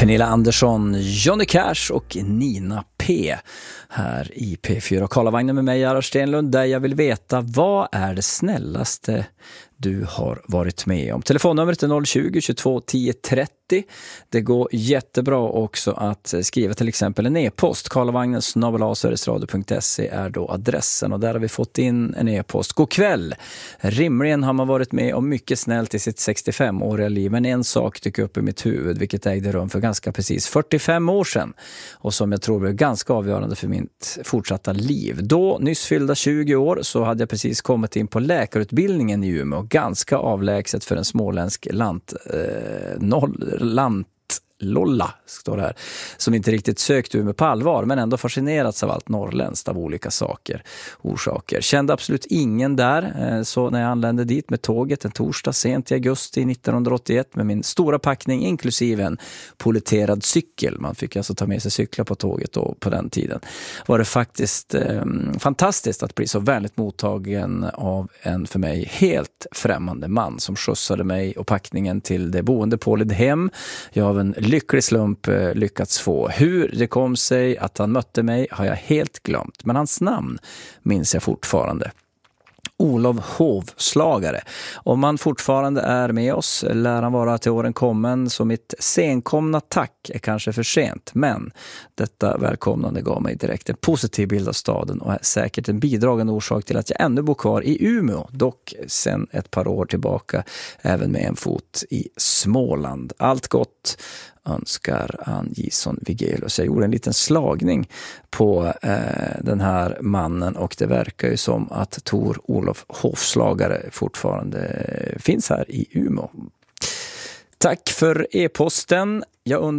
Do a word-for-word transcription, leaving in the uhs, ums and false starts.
Pernilla Andersson, Johnny Cash och Nina P. Här i P fyra Karlavagnen med mig, Gerhard Stenlund, där jag vill veta vad är det snällaste du har varit med om. Telefonnumret är noll tjugo, tjugotvå, tio, trettio. Det går jättebra också att skriva till exempel en e-post. Karlavagnen snabel-a sverigesradio punkt se är då adressen, och där har vi fått in en e-post. God kväll! Rimligen har man varit med om mycket snällt i sitt sextiofem-åriga liv, men en sak dyker upp i mitt huvud, vilket ägde rum för ganska precis fyrtiofem år sedan, och som jag tror blev ganska avgörande för mitt fortsatta liv. Då, nyss fyllda tjugo år, så hade jag precis kommit in på läkarutbildningen i Umeå, ganska avlägset för en småländsk lant, eh, noll, lant Lolla, står det här, som inte riktigt sökt Umeå på allvar, men ändå fascinerats av allt norrländskt av olika saker, orsaker. Kände absolut ingen där, så när jag anlände dit med tåget en torsdag sent i augusti nittonhundraåttioett med min stora packning inklusive en politerad cykel, man fick alltså ta med sig cyklar på tåget då på den tiden, var det faktiskt eh, fantastiskt att bli så vänligt mottagen av en för mig helt främmande man som skjutsade mig och packningen till det boende på Lidhem. Jag har en lycklig slump lyckats få. Hur det kom sig att han mötte mig har jag helt glömt, men hans namn minns jag fortfarande. Olof Hovslagare. Om han fortfarande är med oss lär han vara till åren kommen, så mitt senkomna tack är kanske för sent, men detta välkomnande gav mig direkt en positiv bild av staden och är säkert en bidragande orsak till att jag ännu bor kvar i Umeå, dock sedan ett par år tillbaka även med en fot i Småland. Allt gott önskar Ann Gison Vigelius. Jag gjorde en liten slagning på eh, den här mannen, och det verkar ju som att Tor Olof Hovslagare fortfarande finns här i Umeå. Tack för e-posten. Jag undrar